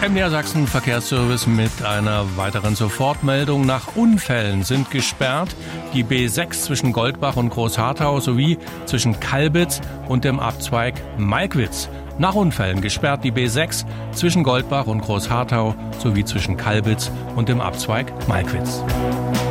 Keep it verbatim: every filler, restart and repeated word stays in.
M D R Sachsen Verkehrsservice mit einer weiteren Sofortmeldung. Nach Unfällen sind gesperrt die B sechs zwischen Goldbach und Großharthau sowie zwischen Kalbitz und dem Abzweig Malkwitz. Nach Unfällen gesperrt die B sechs zwischen Goldbach und Großharthau sowie zwischen Kalbitz und dem Abzweig Malkwitz.